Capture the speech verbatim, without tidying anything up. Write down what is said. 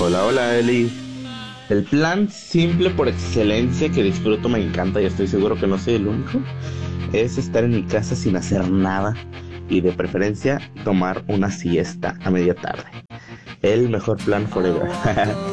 Hola, hola Eli. El plan simple por excelencia que disfruto, me encanta y estoy seguro que no soy el único, es estar en mi casa sin hacer nada y de preferencia tomar una siesta a media tarde. El mejor plan forever.